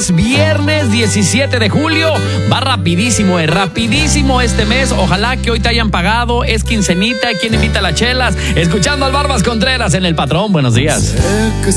es viernes 17 de julio. Va rapidísimo este mes. Ojalá que hoy te hayan pagado. Es quincenita. ¿Quién invita a las chelas? Escuchando al Barbas Contreras en El Patrón. Buenos días.